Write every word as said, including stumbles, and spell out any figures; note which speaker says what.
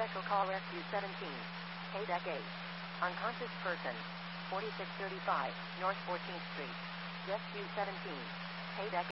Speaker 1: Special Call Rescue seventeen. Paydeck eight. Unconscious person. forty-six thirty-five, North fourteenth Street. Rescue seventeen. Paydeck